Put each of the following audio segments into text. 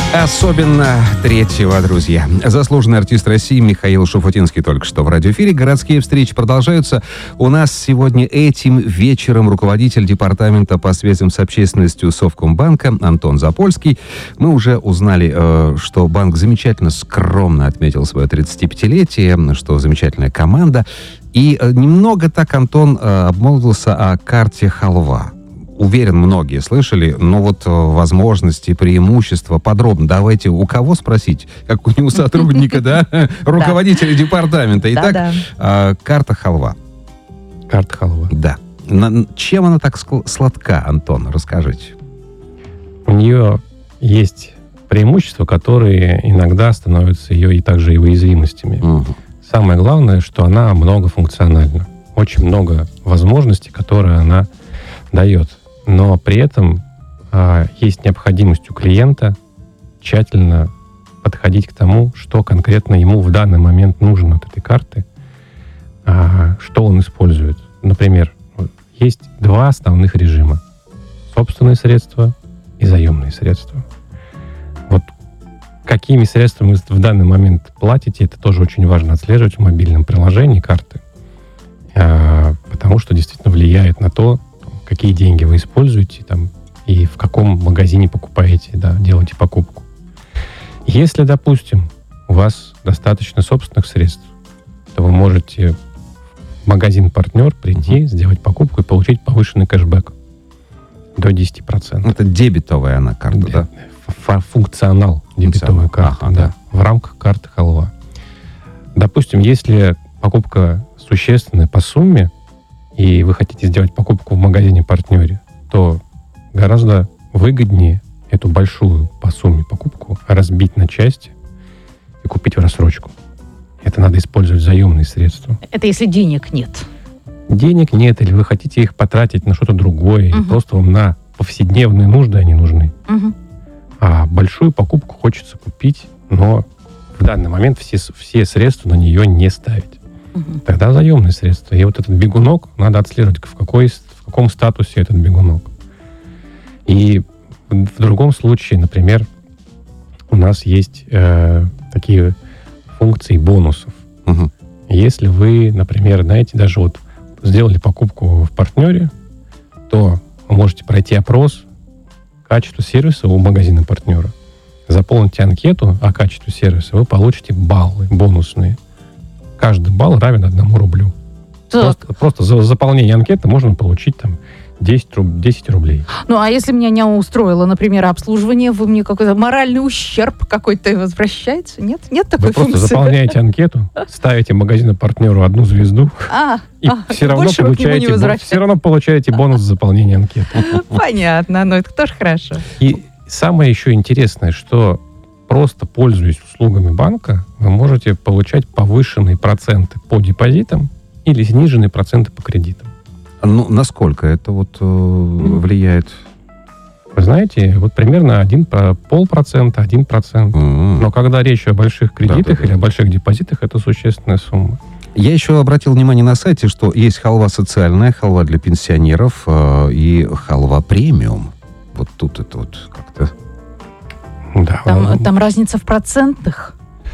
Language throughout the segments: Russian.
Особенно третьего, друзья. Заслуженный артист России Михаил Шуфутинский только что в радиоэфире. Городские встречи продолжаются. У нас сегодня этим вечером руководитель департамента по связям с общественностью Совкомбанка Антон Запольский. Мы уже узнали, что банк замечательно скромно отметил свое 35-летие, что замечательная команда. И немного так Антон обмолвился о карте «Халва». Уверен, многие слышали, но вот возможности, преимущества подробно. Давайте у кого спросить? Как у него сотрудника, да? Руководителя департамента. Итак, карта «Халва». Карта «Халва». Да. Чем она так сладка, Антон? Расскажите. У нее есть преимущества, которые иногда становятся ее и также и уязвимостями. Самое главное, что она многофункциональна. Очень много возможностей, которые она дает. Но при этом есть необходимость у клиента тщательно подходить к тому, что конкретно ему в данный момент нужно от этой карты, что он использует. Например, есть два основных режима. Собственные средства и заемные средства. Вот какими средствами вы в данный момент платите, это тоже очень важно отслеживать в мобильном приложении карты, потому что действительно влияет на то, какие деньги вы используете там, и в каком магазине покупаете, да, делаете покупку. Если, допустим, у вас достаточно собственных средств, то вы можете в магазин-партнер прийти, сделать покупку и получить повышенный кэшбэк до 10%. Это дебетовая она карта, да? Функционал дебетовой карты, да, в рамках карты «Халва». Допустим, если покупка существенная по сумме, и вы хотите сделать покупку в магазине-партнере, то гораздо выгоднее эту большую по сумме покупку разбить на части и купить в рассрочку. Это надо использовать заемные средства. Это если денег нет. Денег нет, или вы хотите их потратить на что-то другое, или просто вам на повседневные нужды они нужны. А большую покупку хочется купить, но в данный момент все средства на нее не ставить. Тогда заемные средства. И вот этот бегунок надо отслеживать, в каком статусе этот бегунок. И в другом случае, например, у нас есть такие функции бонусов. Если вы, например, знаете, даже вот сделали покупку в партнере, то вы можете пройти опрос качества сервиса у магазина партнера. Заполните анкету о качестве сервиса, вы получите баллы бонусные. Каждый балл равен 1 рублю. Просто за заполнение анкеты можно получить там 10 рублей. Ну, а если меня не устроило, например, обслуживание, вы мне какой-то моральный ущерб какой-то возвращается? Нет? Нет такой функции? Вы просто заполняете анкету, ставите магазину-партнеру 1 звезду, и все равно получаете бонус за заполнение анкеты. Понятно, но это тоже хорошо. И самое еще интересное, что просто пользуясь услугами банка, вы можете получать повышенные проценты по депозитам или сниженные проценты по кредитам. Ну, насколько это вот влияет? Вы знаете, вот примерно 0,5%, 1%. Но когда речь о больших кредитах или о больших депозитах, это существенная сумма. Я еще обратил внимание на сайте, что есть халва социальная, халва для пенсионеров и халва премиум. Вот тут это вот как-то... Да. Там разница в процентах?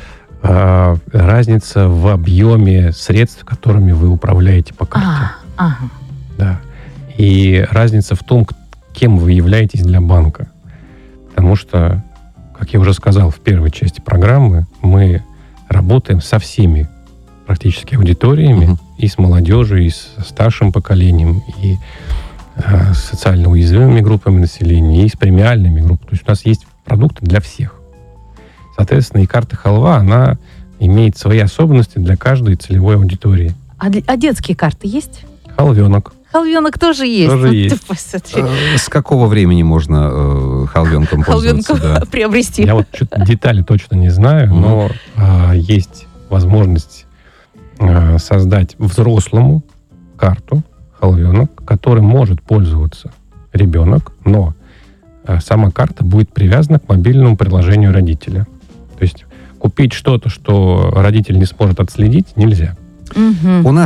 Разница в объеме средств, которыми вы управляете по карте. Да. И разница в том, кем вы являетесь для банка. Потому что, как я уже сказал в первой части программы, мы работаем со всеми практически аудиториями, и с молодежью, и с старшим поколением, и с социально уязвимыми группами населения, и с премиальными группами. То есть у нас есть продукты для всех. Соответственно, и карта «Халва», она имеет свои особенности для каждой целевой аудитории. А детские карты есть? Халвенок. Халвенок тоже есть. Тоже есть. С какого времени можно халвенком пользоваться? Приобрести. Я вот что-то детали точно не знаю, но есть возможность создать взрослому карту халвенок, которой может пользоваться ребенок, но сама карта будет привязана к мобильному приложению родителя. То есть купить что-то, что родитель не сможет отследить, нельзя. У нас